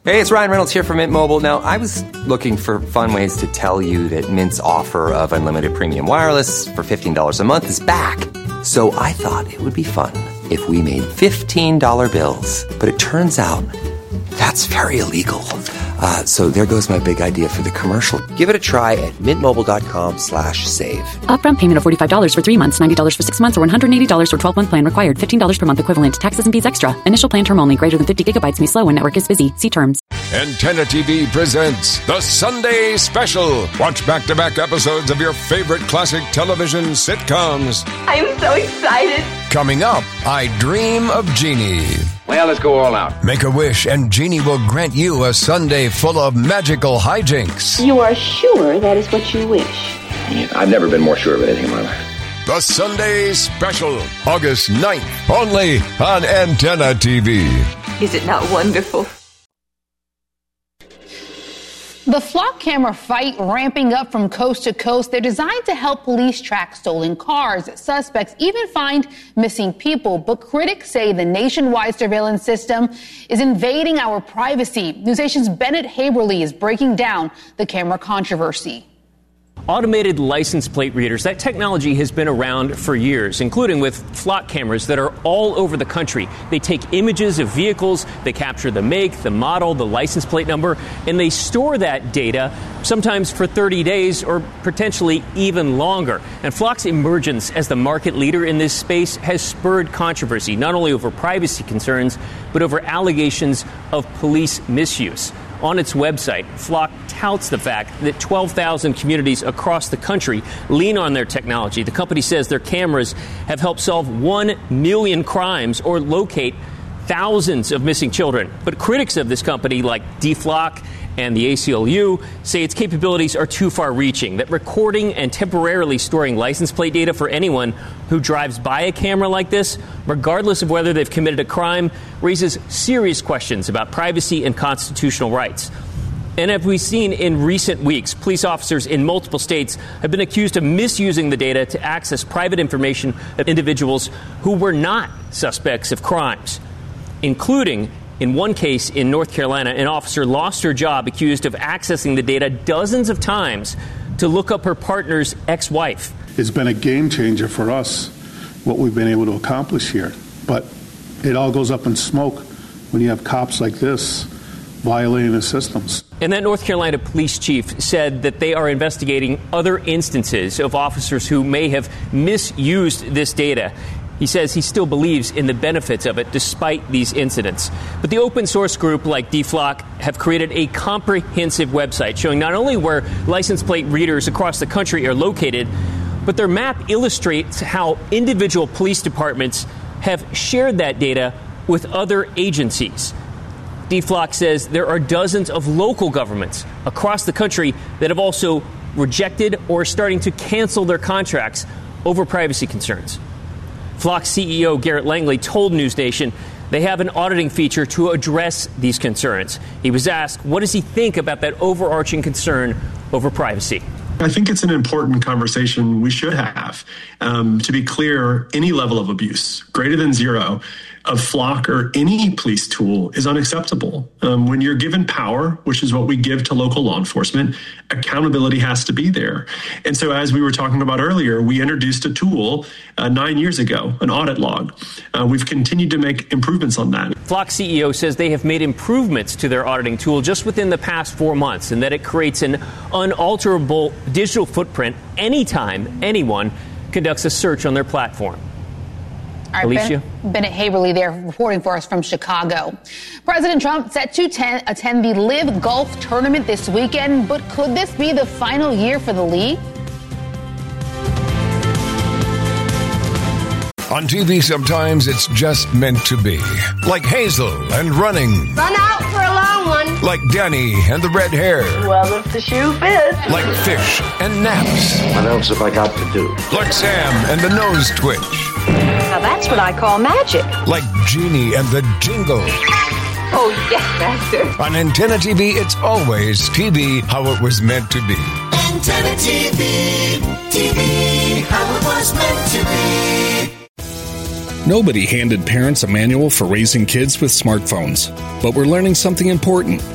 Hey, it's Ryan Reynolds here from Mint Mobile. Now, I was looking for fun ways to tell you that Mint's offer of unlimited premium wireless for $15 a month is back. So I thought it would be fun if we made $15 bills. But it turns out that's very illegal. So there goes my big idea for the commercial. Give it a try at mintmobile.com/save. Upfront payment of $45 for 3 months, $90 for 6 months, or $180 for 12-month plan required. $15 per month equivalent. Taxes and fees extra. Initial plan term only. Greater than 50 gigabytes may slow when network is busy. See terms. Antenna TV presents The Sunday Special. Watch back-to-back episodes of your favorite classic television sitcoms. I'm so excited. Coming up, I Dream of Jeannie. Well, let's go all out. Make a wish and Jeannie will grant you a Sunday full of magical hijinks. You are sure that is what you wish? I've never been more sure of anything in my life. The Sunday Special, August 9th, only on Antenna TV. Is it not wonderful? The flock camera fight ramping up from coast to coast. They're designed to help police track stolen cars. Suspects even find missing people. But critics say the nationwide surveillance system is invading our privacy. NewsNation's Bennett Haberly is breaking down the camera controversy. Automated license plate readers, that technology has been around for years, including with flock cameras that are all over the country. They take images of vehicles, they capture the make, the model, the license plate number, and they store that data sometimes for 30 days or potentially even longer. And Flock's emergence as the market leader in this space has spurred controversy, not only over privacy concerns, but over allegations of police misuse. On its website, Flock touts the fact that 12,000 communities across the country lean on their technology. The company says their cameras have helped solve 1 million crimes or locate thousands of missing children. But critics of this company, like DFlock and the ACLU, say its capabilities are too far-reaching, that recording and temporarily storing license plate data for anyone who drives by a camera like this, regardless of whether they've committed a crime, raises serious questions about privacy and constitutional rights. And as we've seen in recent weeks, police officers in multiple states have been accused of misusing the data to access private information of individuals who were not suspects of crimes, including in one case in North Carolina, an officer lost her job accused of accessing the data dozens of times to look up her partner's ex-wife. It's been a game changer for us, what we've been able to accomplish here. But it all goes up in smoke when you have cops like this violating the systems. And that North Carolina police chief said that they are investigating other instances of officers who may have misused this data. He says he still believes in the benefits of it despite these incidents. But the open source group like DFlock have created a comprehensive website showing not only where license plate readers across the country are located, but their map illustrates how individual police departments have shared that data with other agencies. DFlock says there are dozens of local governments across the country that have also rejected or are starting to cancel their contracts over privacy concerns. Flock CEO Garrett Langley told NewsNation they have an auditing feature to address these concerns. He was asked, what does he think about that overarching concern over privacy? I think it's an important conversation we should have. To be clear, any level of abuse, greater than zero, of Flock or any police tool is unacceptable. When you're given power, which is what we give to local law enforcement, accountability has to be there. And so as we were talking about earlier, we introduced a tool 9 years ago, an audit log. We've continued to make improvements on that. Flock CEO says they have made improvements to their auditing tool just within the past 4 months, and that it creates an unalterable digital footprint anytime anyone conducts a search on their platform. All right, Alicia? Bennett Haberly there reporting for us from Chicago. President Trump set to attend the LIV Golf Tournament this weekend, but could this be the final year for the league? On TV, sometimes it's just meant to be. Like Hazel and running. Run out for a long one. Like Danny and the red hair. Well, if the shoe fits. Like Fish and Naps. What else have I got to do? Like Sam and the nose twitch. Now that's what I call magic. Like Jeannie and the jingle. Oh, yes, Master. On Antenna TV, it's always TV how it was meant to be. Antenna TV, TV how it was meant to be. Nobody handed parents a manual for raising kids with smartphones, but we're learning something important.